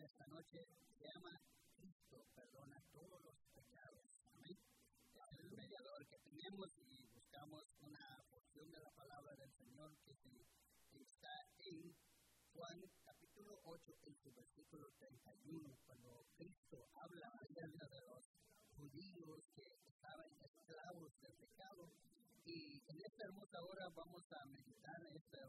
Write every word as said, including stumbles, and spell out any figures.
esta noche se llama Cristo perdona todos los pecados. Amén. Es el mediador que tenemos y buscamos una porción de la palabra del Señor que, se, que está en Juan capítulo ocho, en su versículo treinta y uno, cuando Cristo habla acerca de los judíos que estaban esclavos del pecado. Y en esta hermosa hora vamos a meditar en este